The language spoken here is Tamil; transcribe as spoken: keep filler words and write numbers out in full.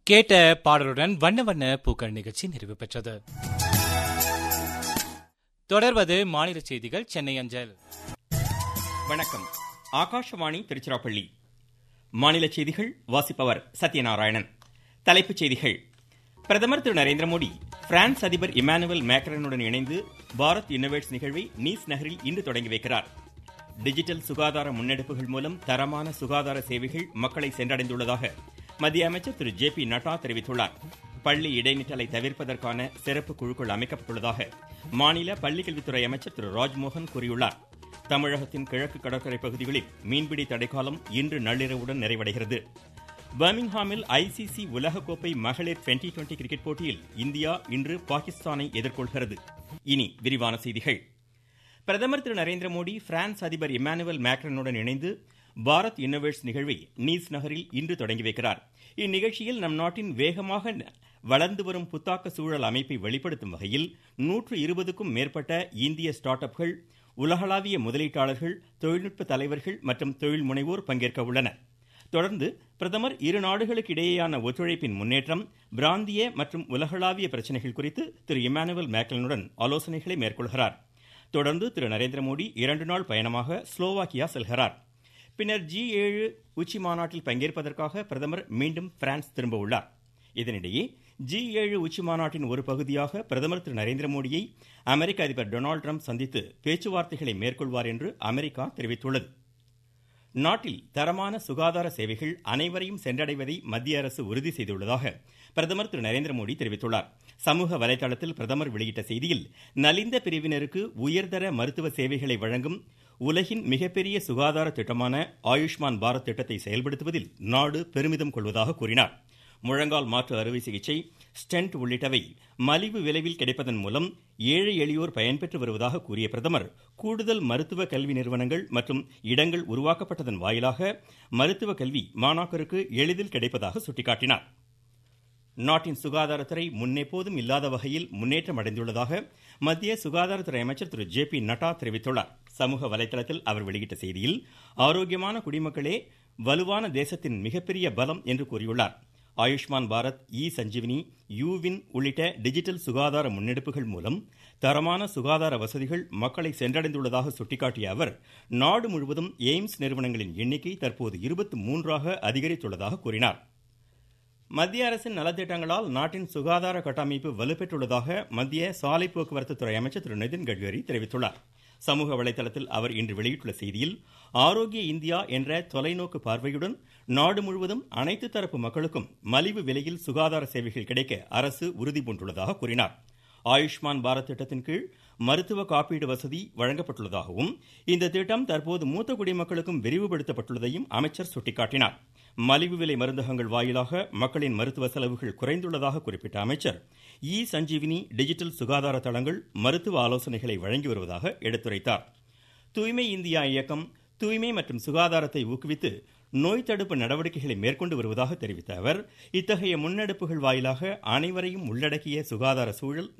கேட்ட பாடலுடன் வண்ண வண்ண பூக்கள் நிகழ்ச்சி நிறைவு பெற்றது. தொடர்வது மாநில செய்திகள் சென்னை அஞ்சல். வணக்கம். ஆகாஷவாணி திருச்சிராப்பள்ளி. மாநில செய்திகள் வாசிப்பவர் சத்யநாராயணன். தலைப்புச் செய்திகள். பிரதமர் திரு நரேந்திர மோடி பிரான்ஸ் அதிபர் இமானுவேல் மேக்ரானுடன் இணைந்து பாரத் இன்னோவேட்ஸ் நிகழ்வை நீஸ் நகரில் இன்று தொடங்கி வைக்கிறார். டிஜிட்டல் சுகாதார முன்னெடுப்புகள் மூலம் தரமான சுகாதார சேவைகள் மக்களை சென்றடைந்துள்ளதாக மத்திய அமைச்சர் திரு ஜே பி நட்டா தெரிவித்துள்ளார். பள்ளி இடைநிற்றலை தவிர்ப்பதற்கான சிறப்பு குழுக்கள் அமைக்கப்பட்டுள்ளதாக மாநில பள்ளிக்கல்வித்துறை அமைச்சர் திரு ராஜ்மோகன் கூறியுள்ளார். தமிழகத்தின் கிழக்கு கடற்கரை பகுதிகளில் மீன்பிடி தடைக்காலம் இன்று நள்ளிரவுடன் நிறைவடைகிறது. பர்மிங்ஹாமில் ஐசிசி உலகக்கோப்பை மகளிர் டுவெண்டி டுவெண்டி கிரிக்கெட் போட்டியில் இந்தியா இன்று பாகிஸ்தானை எதிர்கொள்கிறது. இனி விரிவான செய்திகள். பிரதமர் திரு நரேந்திர மோடி பிரான்ஸ் அதிபர் இமானுவேல் மேக்ரானுடன் இணைந்து பாரத் இன்னோவேட்ஸ் நிகழ்வை நீஸ் நகரில் இன்று தொடங்கி வைக்கிறார். இந்நிகழ்ச்சியில் நம் நாட்டின் வேகமாக வளர்ந்து வரும் புத்தாக்க சூழல் அமைப்பை வெளிப்படுத்தும் வகையில் நூற்று இருபதுக்கும் மேற்பட்ட இந்திய ஸ்டார்ட் அப்கள், உலகளாவிய முதலீட்டாளர்கள், தொழில்நுட்ப தலைவர்கள் மற்றும் தொழில் முனைவோர் பங்கேற்க உள்ளனர். தொடர்ந்து பிரதமர் இரு நாடுகளுக்கு இடையேயான ஒத்துழைப்பின் முன்னேற்றம், பிராந்திய மற்றும் உலகளாவிய பிரச்சனைகள் குறித்து திரு இமானுவேல் மேக்ரானுடன் ஆலோசனைகளை மேற்கொள்கிறார். தொடர்ந்து திரு நரேந்திர மோடி இரண்டு நாள் பயணமாக ஸ்லோவாக்கியா செல்கிறார். பின்னர் ஜி ஏழு உச்சி மாநாட்டில் பங்கேற்பதற்காக பிரதமர் மீண்டும் பிரான்ஸ் திரும்ப உள்ளார். இதனிடையே ஜி ஏழு உச்சி மாநாட்டின் ஒரு பகுதியாக பிரதமர் திரு நரேந்திர மோடியை அமெரிக்க அதிபர் டொனால்டு டிரம்ப் சந்தித்து பேச்சுவார்த்தைகளை மேற்கொள்வார் என்று அமெரிக்கா தெரிவித்துள்ளது. நாட்டில் தரமான சுகாதார சேவைகள் அனைவரையும் சென்றடைவதை மத்திய அரசு உறுதி செய்துள்ளதாக பிரதமர் திரு நரேந்திர மோடி தெரிவித்துள்ளார். சமூக வலைதளத்தில் பிரதமர் வெளியிட்ட செய்தியில், நலிந்த பிரிவினருக்கு உயர்தர மருத்துவ சேவைகளை வழங்கும் உலகின் மிகப்பெரிய சுகாதார திட்டமான ஆயுஷ்மான் பாரத் திட்டத்தை செயல்படுத்துவதில் நாடு பெருமிதம் கொள்வதாக கூறினார். முழங்கால் மாற்று அறுவை சிகிச்சை, ஸ்டென்ட் உள்ளிட்டவை மலிவு விலையில் கிடைப்பதன் மூலம் ஏழை எளியோர் பயன்பெற்று வருவதாக கூறிய பிரதமர், கூடுதல் மருத்துவ கல்வி நிறுவனங்கள் மற்றும் இடங்கள் உருவாக்கப்பட்டதன் வாயிலாக மருத்துவ கல்வி மாணாக்கருக்கு எளிதில் கிடைப்பதாக சுட்டிக்காட்டினார். நாட்டின் சுகாதாரத்துறை முன்னெப்போதும் இல்லாத வகையில் முன்னேற்றம் அடைந்துள்ளதாக மத்திய சுகாதாரத்துறை அமைச்சர் திரு ஜே பி நட்டா தெரிவித்துள்ளார். சமூக வலைதளத்தில் அவர் வெளியிட்ட செய்தியில், ஆரோக்கியமான குடிமக்களே வலுவான தேசத்தின் மிகப்பெரிய பலம் என்று கூறியுள்ளார். ஆயுஷ்மான் பாரத், இ சஞ்சீவினி, யூவின் உள்ளிட்ட டிஜிட்டல் சுகாதார முன்னெடுப்புகள் மூலம் தரமான சுகாதார வசதிகள் மக்களை சென்றடைந்துள்ளதாக சுட்டிக்காட்டிய அவர், நாடு முழுவதும் எய்ம்ஸ் நிறுவனங்களின் எண்ணிக்கை தற்போது இருபத்தி மூன்றாக அதிகரித்துள்ளதாக கூறினார். மத்திய அரசின் நலத்திட்டங்களால் நாட்டின் சுகாதார கட்டமைப்பு வலுப்பெற்றுள்ளதாக மத்திய சாலை போக்குவரத்து துறை அமைச்சர் திரு நிதின் கட்கரி தெரிவித்துள்ளார். சமூக வலைதளத்தில் அவர் இன்று வெளியிட்டுள்ள செய்தியில், ஆரோக்கிய இந்தியா என்ற தொலைநோக்கு பார்வையுடன் நாடு முழுவதும் அனைத்து தரப்பு மக்களுக்கும் மலிவு விலையில் சுகாதார சேவைகள் கிடைக்க அரசு உறுதி பூண்டுள்ளதாக கூறினார். ஆயுஷ்மான் பாரத் திட்டத்தின் கீழ் மருத்துவ காப்பீடு வசதி வழங்கப்பட்டுள்ளதாகவும், இந்த திட்டம் தற்போது மூத்த குடிமக்களுக்கும் விரிவுபடுத்தப்பட்டுள்ளதையும் அமைச்சர் சுட்டிக்காட்டினார். மலிவு விலை மருந்தகங்கள் வாயிலாக மக்களின் மருத்துவ செலவுகள் குறைந்துள்ளதாக குறிப்பிட்ட அமைச்சர், இ சஞ்சீவினி டிஜிட்டல் சுகாதார தளங்கள் மருத்துவ ஆலோசனைகளை வழங்கி வருவதாக எடுத்துரைத்தார். தூய்மை இந்தியா இயக்கம் தூய்மை மற்றும் சுகாதாரத்தை ஊக்குவித்து நோய் தடுப்பு நடவடிக்கைகளை மேற்கொண்டு வருவதாக தெரிவித்த அவர், இத்தகைய முன்னெடுப்புகள் வாயிலாக அனைவரையும் உள்ளடக்கிய சுகாதார சூழல்